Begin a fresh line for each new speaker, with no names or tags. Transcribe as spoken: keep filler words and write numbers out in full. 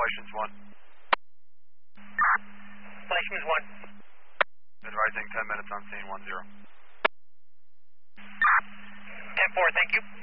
Fleischman's one.
Fleischman's one.
Advising ten minutes on scene one zero.
ten four, thank you.